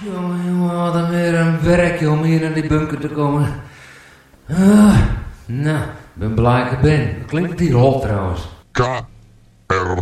Jongen, wat een weer een werkje om hier naar die bunker te komen. Nou, ik ben blij dat ik er ben. Klinkt het hier hol trouwens? KROO.